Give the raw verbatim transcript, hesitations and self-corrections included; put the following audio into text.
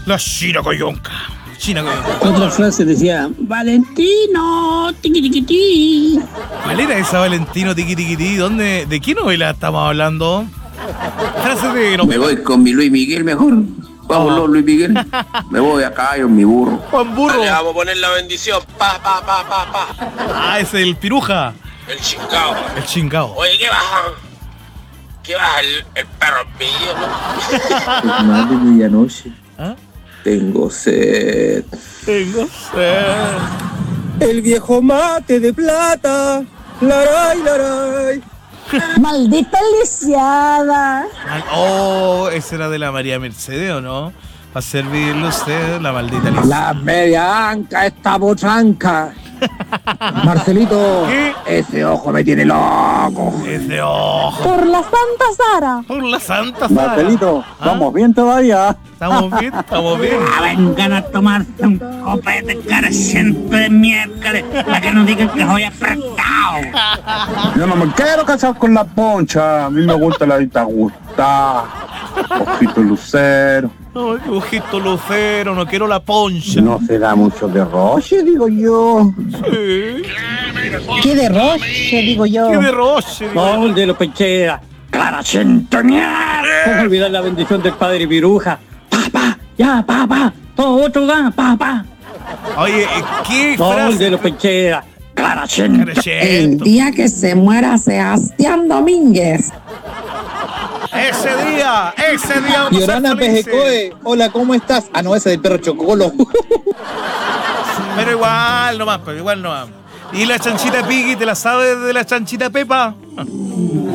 La China Coyonca. China Coyonca. Otra frase decía, Valentino, tiqui tiqui ti. ¿Cuál era esa Valentino tiqui tiqui ti? ¿Dónde? ¿De qué novela estamos hablando? Frase de Me voy con mi Luis Miguel mejor. Vámonos, Oh. Luis Miguel. Me voy a caer en mi burro. Juan Burro. Le vamos a poner la bendición. Pa, pa, pa, pa, pa. Ah, es el piruja. El chingao. El chingao. Oye, ¿qué baja? ¿Qué baja el, el perro pillo, no? Es más de medianoche. ¿Ah? Tengo sed. Tengo sed. El viejo mate de plata. Laray, laray. Maldita lisiada. Oh, esa era de la María Mercedes, ¿o no? Para servirle usted la maldita lista. La media anca, esta botranca. Marcelito, ¿Qué? ese ojo me tiene loco. Ese ojo. Por la Santa Sara. Por la santa Sara. Marcelito, ¿Ah? ¿vamos bien todavía? Estamos bien, estamos bien. Vengan a tomarse un copete careciente de miércoles para que no digan que soy apretado. Yo no me quiero casar con la poncha. A mí me gusta la dita gusta. Ojito lucero. Ay, qué ojito lucero, no quiero la poncha. No se da mucho derroche, digo yo. Sí. Qué derroche, digo yo. Qué derroche. digo. Gol de los Pechera. Clara Centenial. ¿Cómo olvidar la bendición del padre Piruja? Papá, ya, papá. Todo otro gana, papá. Oye, eh, ¿qué Gol frase? de los Pechera. Clara Centenial. Carechento. día que se muera Sebastián Domínguez. Ese día, ese día vamos a ser Yorana felices. Pejecoe, hola, ¿cómo estás? Ah, no, ese del perro Chocolo. Pero igual nomás, pero igual nomás. ¿Y la chanchita Piggy, te la sabes de la chanchita Pepa?